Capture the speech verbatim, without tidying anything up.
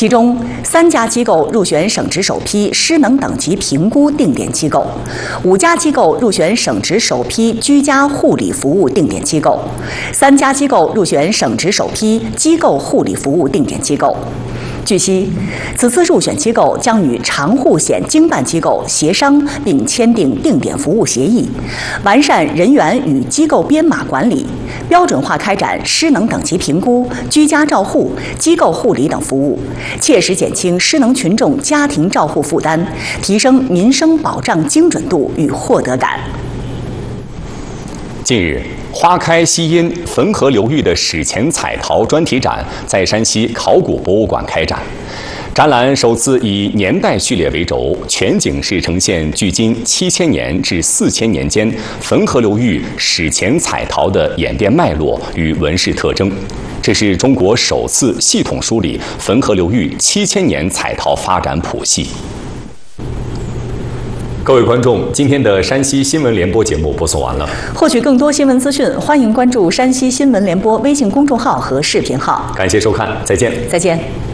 其中三家机构入选省直首批失能等级评估定点机构，五家机构入选省直首批居家护理服务定点机构，三家机构入选省直首批机构护理服务定点机构。据悉，此次入选机构将与长护险经办机构协商并签订定点服务协议，完善人员与机构编码管理，标准化开展失能等级评估、居家照护、机构护理等服务，切实减轻失能群众家庭照护负担，提升民生保障精准度与获得感。 近日，花开西阴汾河流域的史前彩陶专题展在山西考古博物馆开展。展览首次以年代序列为轴，全景式呈现距今七千年至四千年间汾河流域史前彩陶的演变脉络与纹饰特征。这是中国首次系统梳理汾河流域七千年彩陶发展谱系。各位观众，今天的山西新闻联播节目播送完了。 获取更多新闻资讯，欢迎关注山西新闻联播微信公众号和视频号。 感谢收看，再见。 再见。